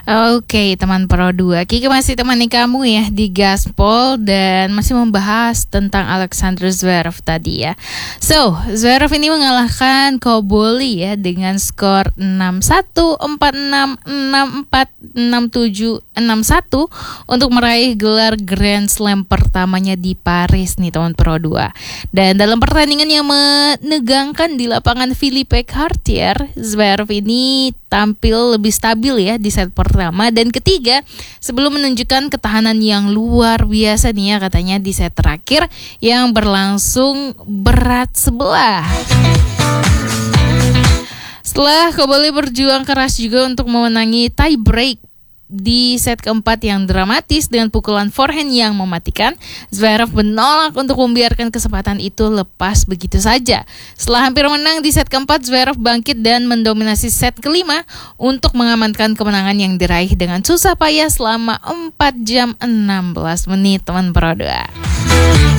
Oke, teman Pro 2. Kiki masih temani kamu ya di Gaspol dan masih membahas tentang Alexander Zverev tadi ya. So, Zverev ini mengalahkan Cobolli ya dengan skor 6-1, 4-6, 6-4, 6-7, 6-1 untuk meraih gelar Grand Slam pertamanya di Paris nih teman Pro 2. Dan dalam pertandingan yang menegangkan di lapangan Philippe Cartier, Zverev ini tampil lebih stabil ya di set pertama dan ketiga sebelum menunjukkan ketahanan yang luar biasa nih ya katanya di set terakhir yang berlangsung berat sebelah. Setelah Cobolli berjuang keras juga untuk memenangi tie break di set keempat yang dramatis dengan pukulan forehand yang mematikan, Zverev menolak untuk membiarkan kesempatan itu lepas begitu saja. Setelah hampir menang di set keempat, Zverev bangkit dan mendominasi set kelima untuk mengamankan kemenangan yang diraih dengan susah payah selama 4 jam 16 menit teman Pro 2.